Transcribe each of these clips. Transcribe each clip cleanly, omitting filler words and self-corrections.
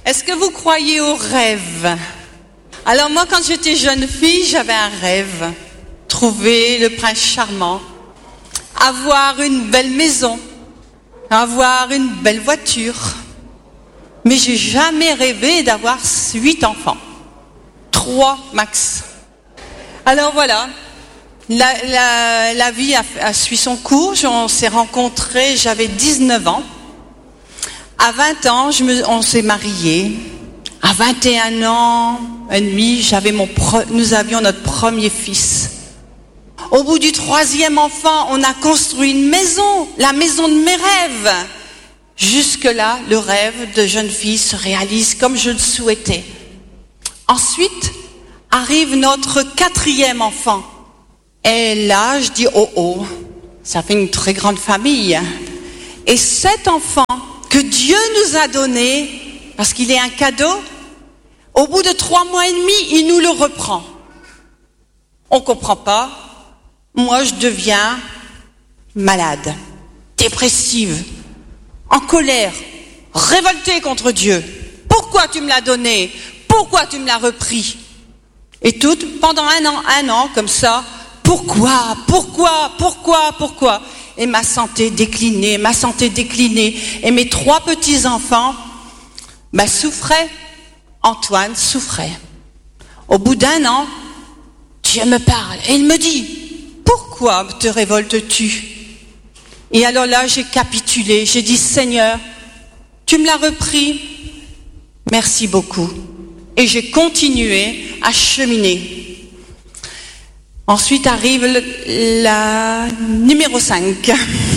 Est-ce que vous croyez aux rêves? Alors moi, quand j'étais jeune fille, j'avais un rêve. Trouver le prince charmant, avoir une belle maison, avoir une belle voiture. Mais j'ai jamais rêvé d'avoir 8 enfants. 3 max. Alors voilà, la vie a suivi son cours. On s'est rencontrés, j'avais 19 ans. À 20 ans, on s'est mariés. À 21 ans et demi, nous avions notre premier fils. Au bout du 3e enfant, on a construit une maison, la maison de mes rêves. Jusque-là, le rêve de jeune fille se réalise comme je le souhaitais. Ensuite, arrive notre 4e enfant. Et là, je dis, oh, ça fait une très grande famille. Et cet enfant que Dieu nous a donné, parce qu'il est un cadeau, au bout de 3 mois et demi, il nous le reprend. On comprend pas. Moi, je deviens malade, dépressive, en colère, révoltée contre Dieu. Pourquoi tu me l'as donné? Pourquoi tu me l'as repris? Et tout, pendant un an, comme ça, pourquoi? Et ma santé déclinait. Et mes 3 petits-enfants, souffraient. Antoine souffrait. Au bout d'1 an, Dieu me parle et il me dit, pourquoi te révoltes-tu? Et alors là, j'ai capitulé. J'ai dit, Seigneur, tu me l'as repris. Merci beaucoup. Et j'ai continué à cheminer. Ensuite arrive la numéro 5.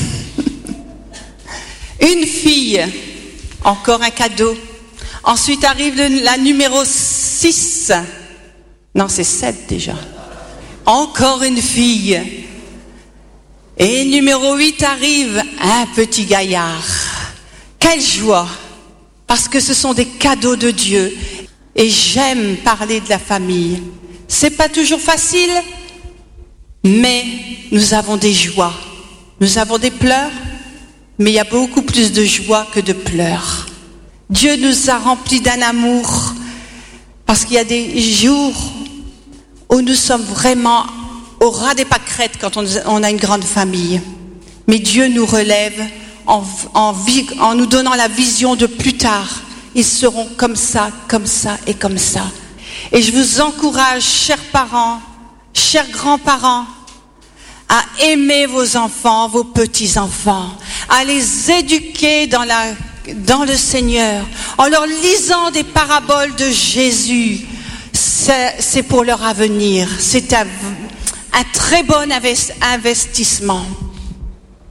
Une fille, encore un cadeau. Ensuite arrive la numéro 6. Non, c'est 7 déjà. Encore une fille. Et numéro 8 arrive un petit gaillard. Quelle joie! Parce que ce sont des cadeaux de Dieu. Et j'aime parler de la famille. C'est pas toujours facile, mais nous avons des joies. Nous avons des pleurs, mais il y a beaucoup plus de joie que de pleurs. Dieu nous a remplis d'un amour, parce qu'il y a des jours où nous sommes vraiment au ras des pâquerettes quand on a une grande famille. Mais Dieu nous relève en nous donnant la vision de plus tard. Ils seront comme ça et comme ça. Et je vous encourage, chers parents, chers grands-parents, à aimer vos enfants, vos petits-enfants, à les éduquer dans le Seigneur, en leur lisant des paraboles de Jésus. C'est pour leur avenir. C'est un très bon investissement.